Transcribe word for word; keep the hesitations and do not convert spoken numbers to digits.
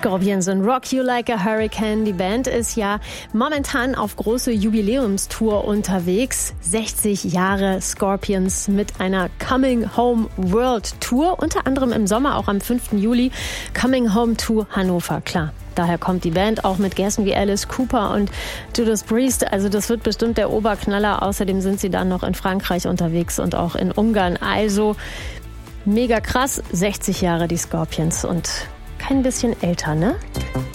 Scorpions und Rock You Like a Hurricane. Die Band ist ja momentan auf große Jubiläumstour unterwegs. sechzig Jahre Scorpions mit einer Coming Home World Tour. Unter anderem im Sommer, auch am fünften Juli, Coming Home to Hannover, klar. Daher kommt die Band auch mit Gästen wie Alice Cooper und Judas Priest. Also das wird bestimmt der Oberknaller. Außerdem sind sie dann noch in Frankreich unterwegs und auch in Ungarn. Also mega krass, sechzig Jahre die Scorpions und kein bisschen älter, ne?